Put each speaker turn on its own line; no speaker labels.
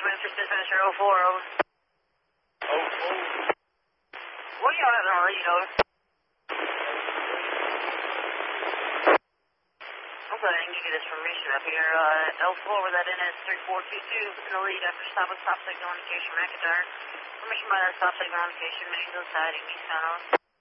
Memphis Dispatcher 04, over. What do y'all have on read, over? I'm glad I can give you this permission up here. L4 with that NS 3422 in the lead after stop signal indication McIntyre. Permission by that stop signal indication, Maysville siding, eastbound on.